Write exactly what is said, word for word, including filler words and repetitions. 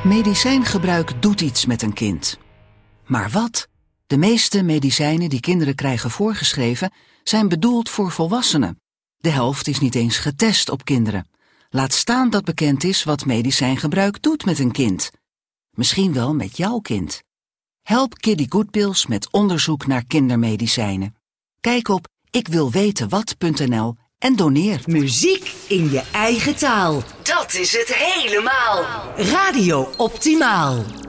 Medicijngebruik doet iets met een kind. Maar wat? De meeste medicijnen die kinderen krijgen voorgeschreven zijn bedoeld voor volwassenen. De helft is niet eens getest op kinderen. Laat staan dat bekend is wat medicijngebruik doet met een kind. Misschien wel met jouw kind. Help Kiddy Goodpills met onderzoek naar kindermedicijnen. Kijk op ikwilwetenwat punt n l en doneer. Muziek in je eigen taal. Dat is het helemaal. Radio Optimaal.